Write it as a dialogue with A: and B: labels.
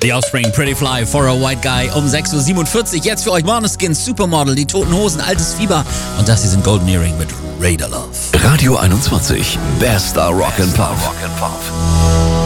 A: The Offspring, Pretty Fly for a White Guy um 6.47 Uhr. Jetzt für euch Måneskin, Supermodel, die Toten Hosen, Altes Fieber und das hier sind Golden Earring mit Radar Love.
B: Radio 21, bester Rock'n'Pop.